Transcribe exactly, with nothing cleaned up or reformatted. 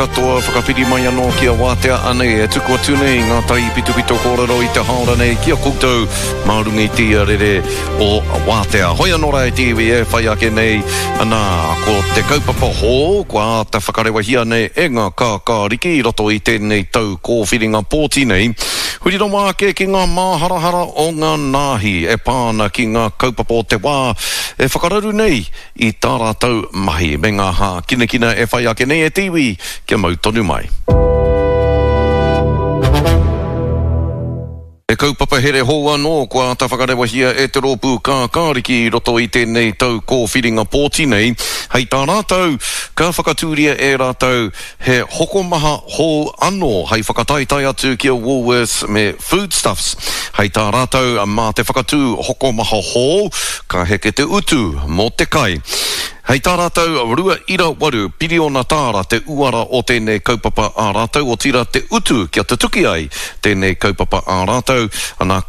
katoa whakapiri mai anō kia wātea ane e tuku atu nei ngā tai pitu pitu kōrero i te haora nei kia koutou maurunga i tia rere o wātea. Hoi anō rai te iwi e whai ake nei ana ko te kaupapa hō kua te whakarewahia nei e ngā kākāriki i roto i tēnei tau kōwhiringa pōti nei. Huri no ake ki ngā māharahara o ngā nāhi e pāna ki ngā kaupapa o te wā e whakararu nei i tā rātau mahi me ngā hā kina kina e whai ake nei e tiwi kia mau tonu mai. E kaupapa here hou anō kua ta whakarewahia e te rōpū kākāriki i roto i tēnei tau kōwhiringa pōti nei. Hei tā rātau, ka whakatūria e rātau he hokomaha hou anō hei whakataitai atu kia Woolworths me Foodstuffs. Hei tā rātau, mā te whakatū hokomaha hou, ka heke te utu mō te kai. Hei tā rātau, rua ira waru, piriona tāra te uara o tēnei kaupapa ā rātau, o tira te utu kia te tuki ai tēnei kaupapa ā rātau, ana